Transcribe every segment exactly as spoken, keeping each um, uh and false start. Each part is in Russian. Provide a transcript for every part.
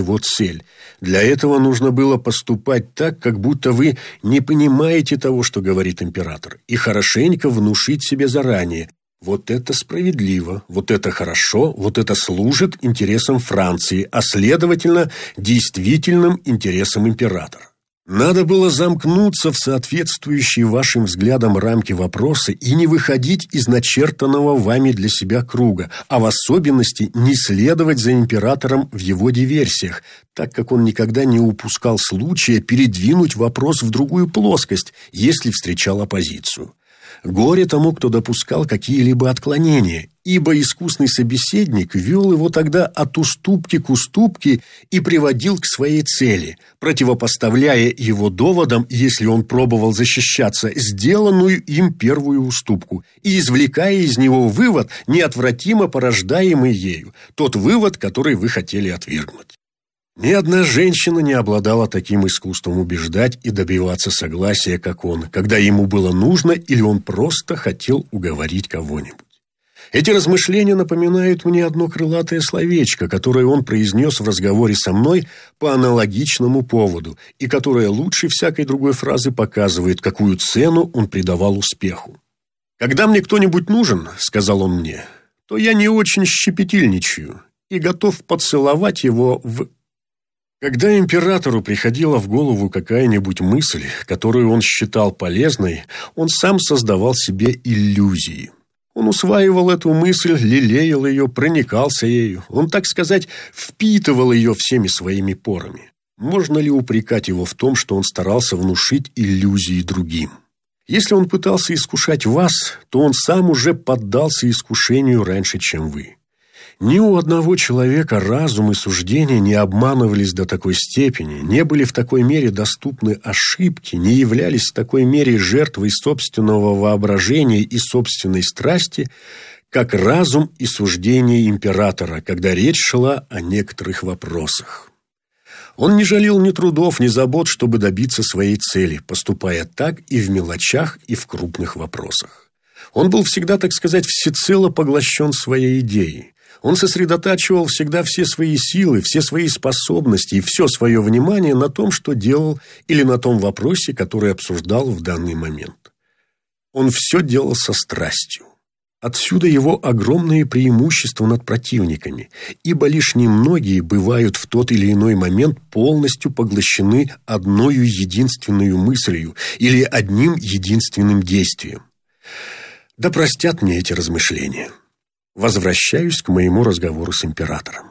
его цель. Для этого нужно было поступать так, как будто вы не понимаете того, что говорит император, и хорошенько внушить себе заранее: вот это справедливо, вот это хорошо, вот это служит интересам Франции, а следовательно, действительным интересам императора. Надо было замкнуться в соответствующие вашим взглядам рамки вопроса и не выходить из начертанного вами для себя круга, а в особенности не следовать за императором в его диверсиях, так как он никогда не упускал случая передвинуть вопрос в другую плоскость, если встречал оппозицию. Горе тому, кто допускал какие-либо отклонения, ибо искусный собеседник вел его тогда от уступки к уступке и приводил к своей цели, противопоставляя его доводам, если он пробовал защищаться, сделанную им первую уступку, и извлекая из него вывод, неотвратимо порождаемый ею, тот вывод, который вы хотели отвергнуть. Ни одна женщина не обладала таким искусством убеждать и добиваться согласия, как он, когда ему было нужно или он просто хотел уговорить кого-нибудь. Эти размышления напоминают мне одно крылатое словечко, которое он произнес в разговоре со мной по аналогичному поводу, и которое лучше всякой другой фразы показывает, какую цену он придавал успеху. «Когда мне кто-нибудь нужен, — сказал он мне, — то я не очень щепетильничаю и готов поцеловать его в...» Когда императору приходила в голову какая-нибудь мысль, которую он считал полезной, он сам создавал себе иллюзии. Он усваивал эту мысль, лелеял ее, проникался ею. Он, так сказать, впитывал ее всеми своими порами. Можно ли упрекать его в том, что он старался внушить иллюзии другим? Если он пытался искушать вас, то он сам уже поддался искушению раньше, чем вы. Ни у одного человека разум и суждения не обманывались до такой степени, не были в такой мере доступны ошибки, не являлись в такой мере жертвой собственного воображения и собственной страсти, как разум и суждение императора, когда речь шла о некоторых вопросах. Он не жалел ни трудов, ни забот, чтобы добиться своей цели, поступая так и в мелочах, и в крупных вопросах. Он был всегда, так сказать, всецело поглощен своей идеей. Он сосредотачивал всегда все свои силы, все свои способности и все свое внимание на том, что делал, или на том вопросе, который обсуждал в данный момент. Он все делал со страстью. Отсюда его огромные преимущества над противниками, ибо лишь немногие бывают в тот или иной момент полностью поглощены одною единственную мыслью или одним единственным действием. Да простят мне эти размышления. Возвращаюсь к моему разговору с императором.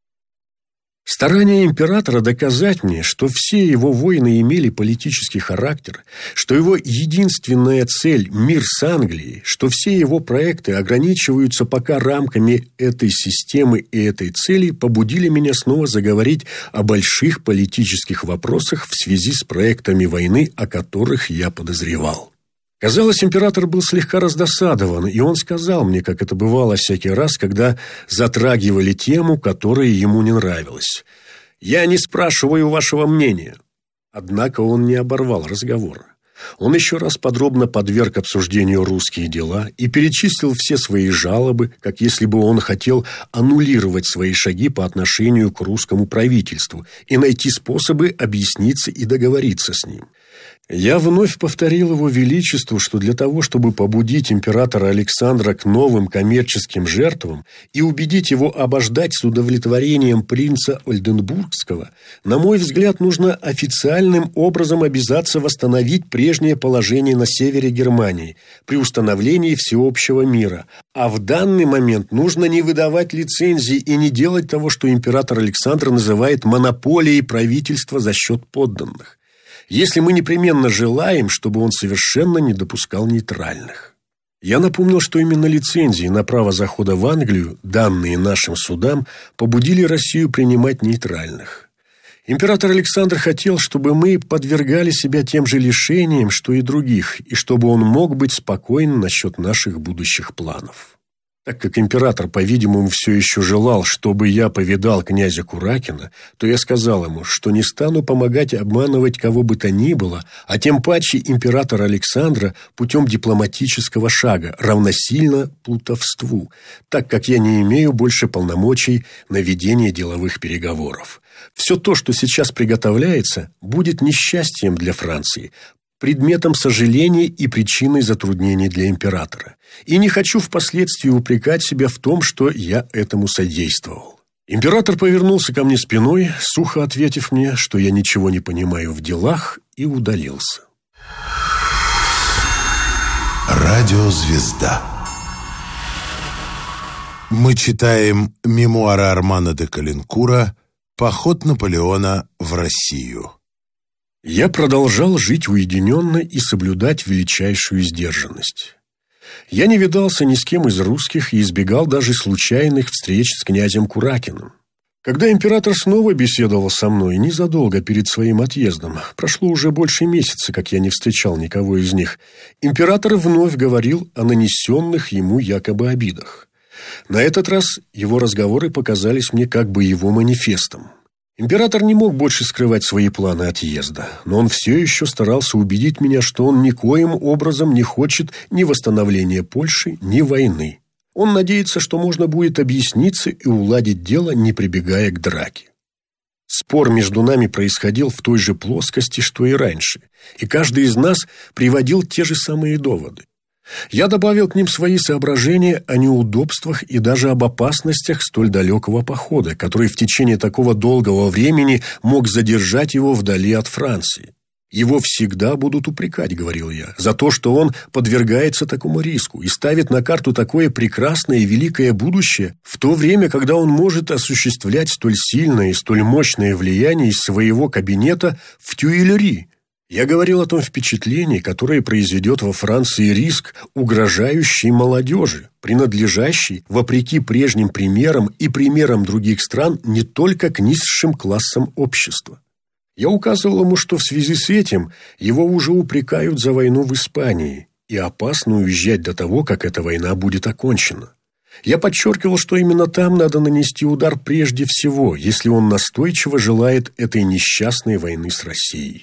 Старания императора доказать мне, что все его войны имели политический характер, что его единственная цель – мир с Англией, что все его проекты ограничиваются пока рамками этой системы и этой цели, побудили меня снова заговорить о больших политических вопросах в связи с проектами войны, о которых я подозревал. Казалось, император был слегка раздосадован, и он сказал мне, как это бывало всякий раз, когда затрагивали тему, которая ему не нравилась: «Я не спрашиваю вашего мнения». Однако он не оборвал разговор. Он еще раз подробно подверг обсуждению русские дела и перечислил все свои жалобы, как если бы он хотел аннулировать свои шаги по отношению к русскому правительству и найти способы объясниться и договориться с ним. Я вновь повторил его величеству, что для того, чтобы побудить императора Александра к новым коммерческим жертвам и убедить его обождать с удовлетворением принца Ольденбургского, на мой взгляд, нужно официальным образом обязаться восстановить прежнее положение на севере Германии при установлении всеобщего мира, а в данный момент нужно не выдавать лицензий и не делать того, что император Александр называет монополией правительства за счет подданных. Если мы непременно желаем, чтобы он совершенно не допускал нейтральных. Я напомнил, что именно лицензии на право захода в Англию, данные нашим судам, побудили Россию принимать нейтральных. Император Александр хотел, чтобы мы подвергали себя тем же лишениям, что и других, и чтобы он мог быть спокоен насчет наших будущих планов. Так как император, по-видимому, все еще желал, чтобы я повидал князя Куракина, то я сказал ему, что не стану помогать обманывать кого бы то ни было, а тем паче императора Александра путем дипломатического шага, равносильно плутовству, так как я не имею больше полномочий на ведение деловых переговоров. Все то, что сейчас приготовляется, будет несчастьем для Франции, предметом сожаления и причиной затруднений для императора. И не хочу впоследствии упрекать себя в том, что я этому содействовал. Император повернулся ко мне спиной, сухо ответив мне, что я ничего не понимаю в делах, и удалился. Радиозвезда. Мы читаем мемуары Армана де Калинкура «Поход Наполеона в Россию». Я продолжал жить уединенно и соблюдать величайшую сдержанность. Я не видался ни с кем из русских и избегал даже случайных встреч с князем Куракиным. Когда император снова беседовал со мной незадолго перед своим отъездом, прошло уже больше месяца, как я не встречал никого из них, император вновь говорил о нанесенных ему якобы обидах. На этот раз его разговоры показались мне как бы его манифестом. Император не мог больше скрывать свои планы отъезда, но он все еще старался убедить меня, что он никоим образом не хочет ни восстановления Польши, ни войны. Он надеется, что можно будет объясниться и уладить дело, не прибегая к драке. Спор между нами происходил в той же плоскости, что и раньше, и каждый из нас приводил те же самые доводы. Я добавил к ним свои соображения о неудобствах и даже об опасностях столь далекого похода, который в течение такого долгого времени мог задержать его вдали от Франции. «Его всегда будут упрекать», — говорил я, «за то, что он подвергается такому риску и ставит на карту такое прекрасное и великое будущее в то время, когда он может осуществлять столь сильное и столь мощное влияние из своего кабинета в Тюильри». Я говорил о том впечатлении, которое произведет во Франции риск, угрожающий молодежи, принадлежащий, вопреки прежним примерам и примерам других стран, не только к низшим классам общества. Я указывал ему, что в связи с этим его уже упрекают за войну в Испании, и опасно уезжать до того, как эта война будет окончена. Я подчеркивал, что именно там надо нанести удар прежде всего, если он настойчиво желает этой несчастной войны с Россией.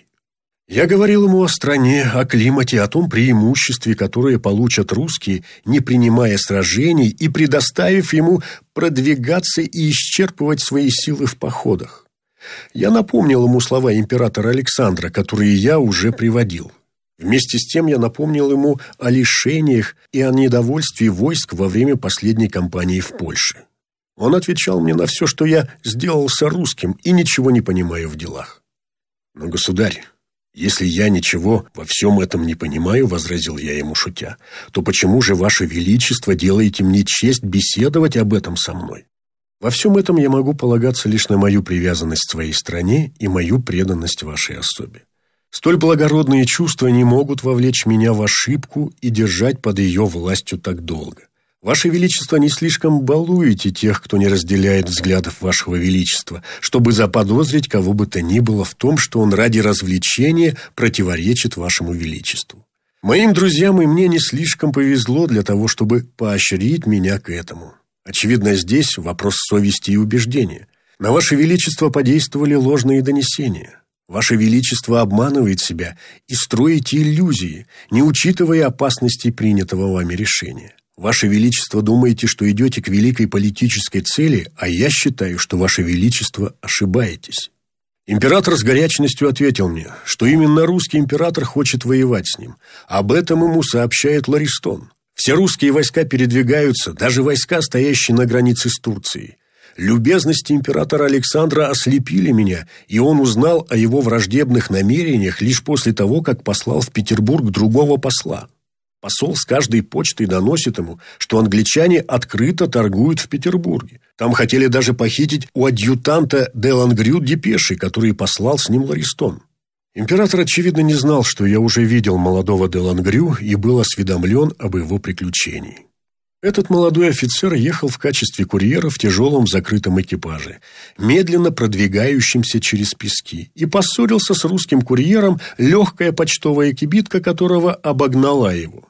Я говорил ему о стране, о климате, о том преимуществе, которое получат русские, не принимая сражений и предоставив ему продвигаться и исчерпывать свои силы в походах. Я напомнил ему слова императора Александра, которые я уже приводил. Вместе с тем я напомнил ему о лишениях и о недовольстве войск во время последней кампании в Польше. Он отвечал мне на все, что я сделался русским и ничего не понимаю в делах. «Но, государь, если я ничего во всем этом не понимаю, — возразил я ему шутя, — то почему же, Ваше Величество, делаете мне честь беседовать об этом со мной? Во всем этом я могу полагаться лишь на мою привязанность к своей стране и мою преданность вашей особе. Столь благородные чувства не могут вовлечь меня в ошибку и держать под ее властью так долго. Ваше Величество, не слишком балуете тех, кто не разделяет взглядов Вашего Величества, чтобы заподозрить кого бы то ни было в том, что он ради развлечения противоречит Вашему Величеству. Моим друзьям и мне не слишком повезло для того, чтобы поощрить меня к этому. Очевидно, здесь вопрос совести и убеждения. На Ваше Величество подействовали ложные донесения. Ваше Величество обманывает себя и строите иллюзии, не учитывая опасностей принятого вами решения. Ваше Величество, думаете, что идете к великой политической цели, а я считаю, что Ваше Величество ошибаетесь». Император с горячностью ответил мне, что именно русский император хочет воевать с ним. Об этом ему сообщает Ларистон. Все русские войска передвигаются, даже войска, стоящие на границе с Турцией. Любезности императора Александра ослепили меня, и он узнал о его враждебных намерениях лишь после того, как послал в Петербург другого посла. Посол с каждой почтой доносит ему, что англичане открыто торгуют в Петербурге. Там хотели даже похитить у адъютанта де Лангрю депеши, который послал с ним Ларистон. Император, очевидно, не знал, что я уже видел молодого де Лангрю и был осведомлен об его приключении. Этот молодой офицер ехал в качестве курьера в тяжелом закрытом экипаже, медленно продвигающемся через пески, и поссорился с русским курьером, легкая почтовая кибитка которого обогнала его.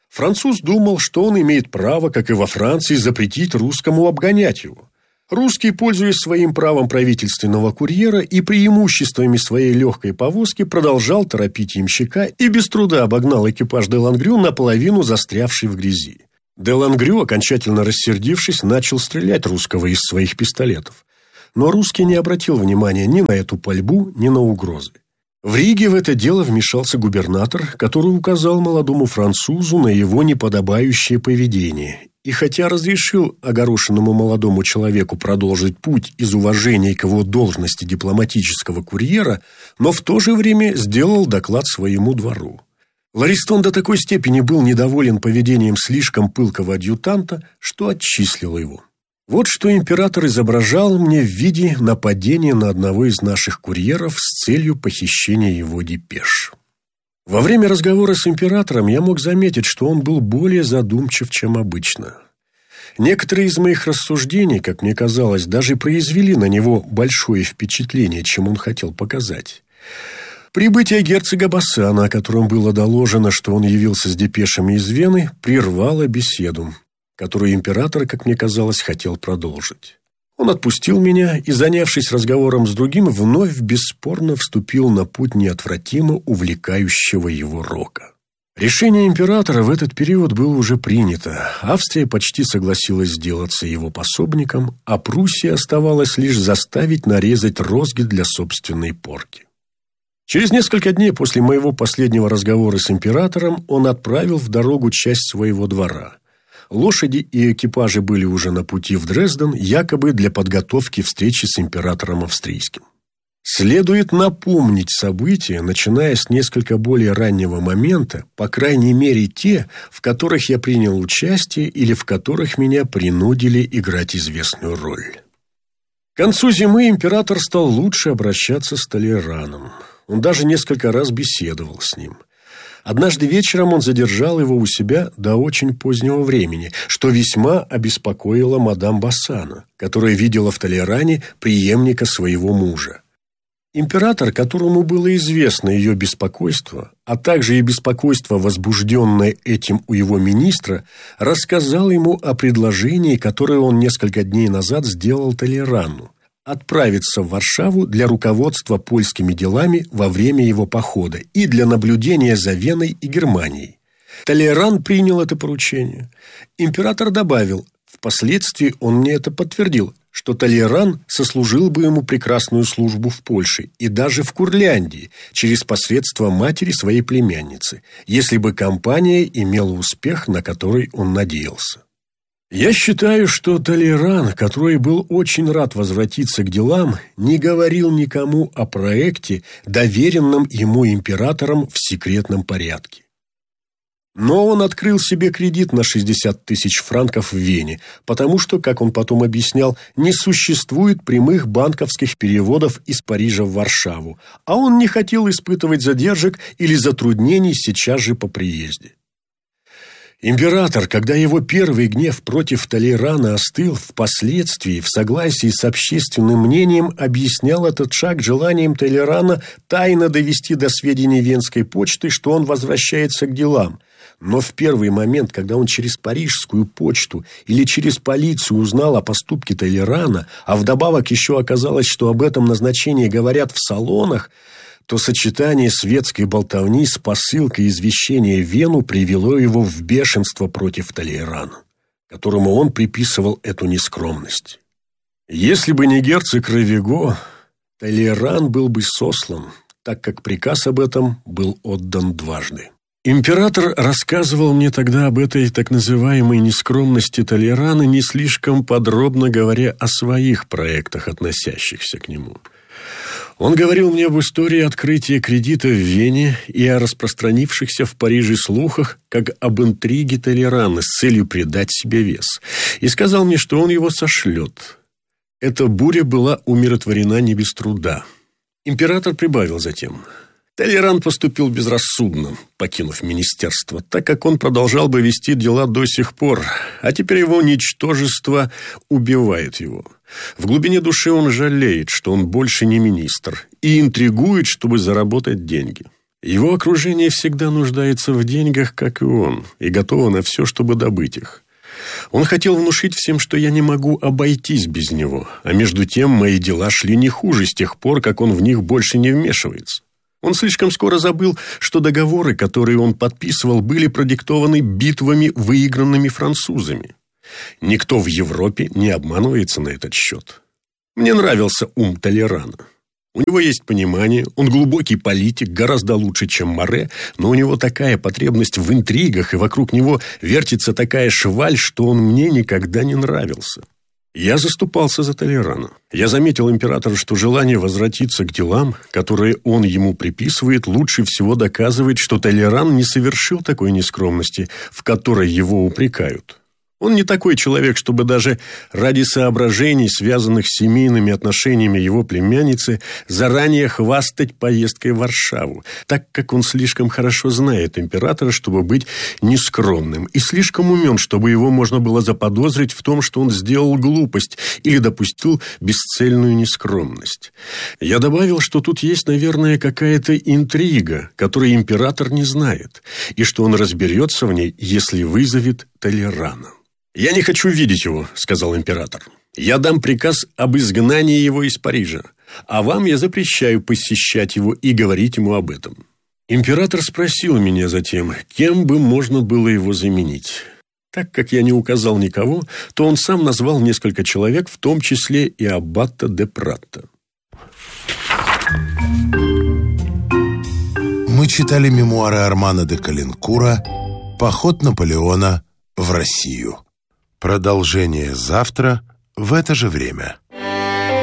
Француз думал, что он имеет право, как и во Франции, запретить русскому обгонять его. Русский, пользуясь своим правом правительственного курьера и преимуществами своей легкой повозки, продолжал торопить ямщика и без труда обогнал экипаж де Лангрю, наполовину застрявший в грязи. Де Лангрю, окончательно рассердившись, начал стрелять русского из своих пистолетов. Но русский не обратил внимания ни на эту пальбу, ни на угрозы. В Риге в это дело вмешался губернатор, который указал молодому французу на его неподобающее поведение. И хотя разрешил огорошенному молодому человеку продолжить путь из уважения к его должности дипломатического курьера, но в то же время сделал доклад своему двору. Ларистон до такой степени был недоволен поведением слишком пылкого адъютанта, что отчислил его. Вот что император изображал мне в виде нападения на одного из наших курьеров с целью похищения его депеш. Во время разговора с императором я мог заметить, что он был более задумчив, чем обычно. Некоторые из моих рассуждений, как мне казалось, даже произвели на него большое впечатление, чем он хотел показать. Прибытие герцога Бассана, о котором было доложено, что он явился с депешами из Вены, прервало беседу, которую император, как мне казалось, хотел продолжить. Он отпустил меня и, занявшись разговором с другим, вновь бесспорно вступил на путь неотвратимо увлекающего его рока. Решение императора в этот период было уже принято. Австрия почти согласилась сделаться его пособником, а Пруссия оставалось лишь заставить нарезать розги для собственной порки. Через несколько дней после моего последнего разговора с императором он отправил в дорогу часть своего двора. Лошади и экипажи были уже на пути в Дрезден, якобы для подготовки встречи с императором австрийским. Следует напомнить события, начиная с несколько более раннего момента, по крайней мере те, в которых я принял участие или в которых меня принудили играть известную роль. К концу зимы император стал лучше обращаться с Толейраном. Он даже несколько раз беседовал с ним. Однажды вечером он задержал его у себя до очень позднего времени, что весьма обеспокоило мадам Бассана, которая видела в Толейране преемника своего мужа. Император, которому было известно ее беспокойство, а также и беспокойство, возбужденное этим у его министра, рассказал ему о предложении, которое он несколько дней назад сделал Толейрану: отправиться в Варшаву для руководства польскими делами во время его похода и для наблюдения за Веной и Германией. Толейран принял это поручение. Император добавил, впоследствии он мне это подтвердил, что Толейран сослужил бы ему прекрасную службу в Польше и даже в Курляндии через посредство матери своей племянницы, если бы кампания имела успех, на который он надеялся. Я считаю, что Толейран, который был очень рад возвратиться к делам, не говорил никому о проекте, доверенном ему императором в секретном порядке. Но он открыл себе кредит на шестьдесят тысяч франков в Вене, потому что, как он потом объяснял, не существует прямых банковских переводов из Парижа в Варшаву, а он не хотел испытывать задержек или затруднений сейчас же по приезде. Император, когда его первый гнев против Толейрана остыл, впоследствии, в согласии с общественным мнением, объяснял этот шаг желанием Толейрана тайно довести до сведений Венской почты, что он возвращается к делам. Но в первый момент, когда он через парижскую почту или через полицию узнал о поступке Толейрана, а вдобавок еще оказалось, что об этом назначении говорят в салонах, то сочетание светской болтовни с посылкой извещения в Вену привело его в бешенство против Толейрана, которому он приписывал эту нескромность. Если бы не герцог Равиго, Толейран был бы сослан, так как приказ об этом был отдан дважды. Император рассказывал мне тогда об этой так называемой нескромности Толейрана, не слишком подробно говоря о своих проектах, относящихся к нему. Он говорил мне об истории открытия кредита в Вене и о распространившихся в Париже слухах, как об интриге Толейрана с целью придать себе вес, и сказал мне, что он его сошлет. Эта буря была умиротворена не без труда. Император прибавил затем: Толейран поступил безрассудно, покинув министерство, так как он продолжал бы вести дела до сих пор, а теперь его ничтожество убивает его. В глубине души он жалеет, что он больше не министр, и интригует, чтобы заработать деньги. Его окружение всегда нуждается в деньгах, как и он, и готово на все, чтобы добыть их. Он хотел внушить всем, что я не могу обойтись без него, а между тем мои дела шли не хуже с тех пор, как он в них больше не вмешивается. Он слишком скоро забыл, что договоры, которые он подписывал, были продиктованы битвами, выигранными французами. Никто в Европе не обманывается на этот счет. Мне нравился ум Толерана. У него есть понимание, он глубокий политик, гораздо лучше, чем Море, но у него такая потребность в интригах, и вокруг него вертится такая шваль, что он мне никогда не нравился. Я заступался за Толерана. Я заметил императору, что желание возвратиться к делам, которые он ему приписывает, лучше всего доказывает, что Толеран не совершил такой нескромности, в которой его упрекают. Он не такой человек, чтобы даже ради соображений, связанных с семейными отношениями его племянницы, заранее хвастать поездкой в Варшаву, так как он слишком хорошо знает императора, чтобы быть нескромным, и слишком умен, чтобы его можно было заподозрить в том, что он сделал глупость или допустил бесцельную нескромность. Я добавил, что тут есть, наверное, какая-то интрига, которой император не знает, и что он разберется в ней, если вызовет Толерана. «Я не хочу видеть его», — сказал император. «Я дам приказ об изгнании его из Парижа, а вам я запрещаю посещать его и говорить ему об этом». Император спросил меня затем, кем бы можно было его заменить. Так как я не указал никого, то он сам назвал несколько человек, в том числе и аббата де Пратта. Мы читали мемуары Армана де Калинкура «Поход Наполеона в Россию». Продолжение завтра в это же время.